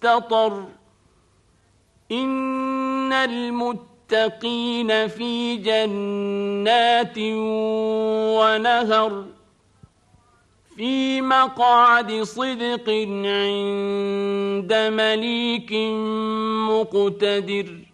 مستطر إن المتقين في جنات ونهر في مقعد صدق عند مليك مقتدر.